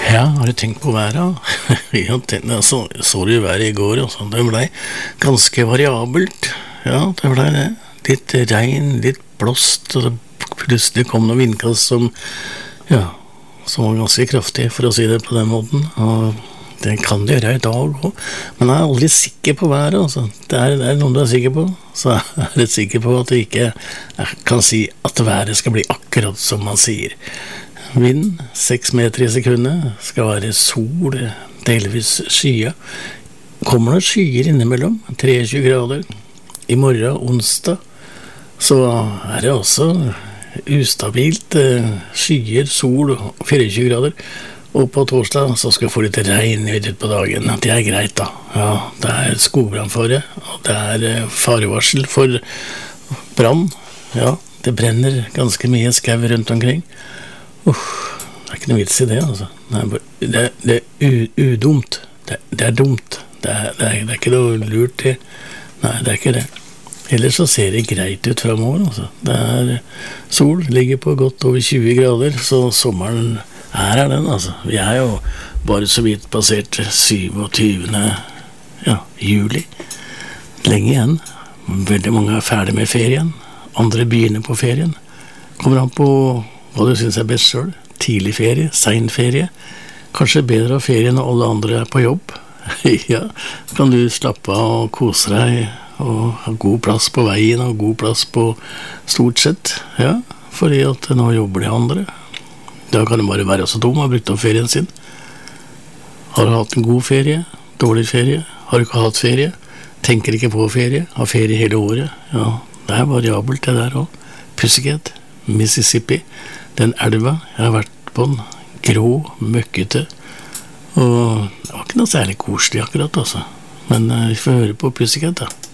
Ja, har du tenkt på været? Ja, så du været i går, og sånn. Det ble ganske variabelt. Ja, det ble det. Litt regn, litt blåst, og plutselig kom noen vindkast som var ganske kraftig, for å si det på den måten. Og det kan det gjøre i dag også. Men jeg er aldri sikker på været, altså. Det er noen du er sikker på, så jeg er litt sikker på at det ikke jeg kan si at været skal bli akkurat som man sier. Vind 6 meter i sekundet, skal være sol, delvis skyer. Kommer det skyer innimellom, 23 grader. I morgen, onsdag, så det også ustabilt, skyer, sol, 24 grader. Og på torsdag så skal jeg få litt regn ut på dagen. Det er greit da. Ja, det skogbrannfare, og det farevarsel for brann. Ja, det brenner ganske mye skau rundt omkring. Det ikke noe vits i det, altså. Det udumt. Det dumt. Det ikke noe lurt til. Nei, det ikke det. Ellers så ser det greit ut fremover, altså. Det sol, ligger på godt over 20 grader, så sommeren her den, altså. Vi jo bare så vidt passert 27. Juli. Lenge igjen. Veldig mange ferdig med ferien. Andre begynner på ferien. Kommer an på hva du synes best selv. Tidlig ferie, sen ferie. Kanskje bedre av ferie når alle andre på jobb. Ja, kan du slappe av og kose deg og ha god plass på veien og god plass på stort sett. Ja, fordi at nå jobber de andre. Da kan det bare være så dum å ha brukt opp ferien sin. Har du hatt en god ferie? Dårlig ferie? Har du ikke hatt ferie? Tenker ikke på ferie? Har ferie hele året? Ja, det variabelt det der også. Pussycat, Mississippi. Den elva, jeg har vært på den, grå, møkkete, og det var ikke noe særlig koselig akkurat, altså. Men vi får høre på Pussycat da.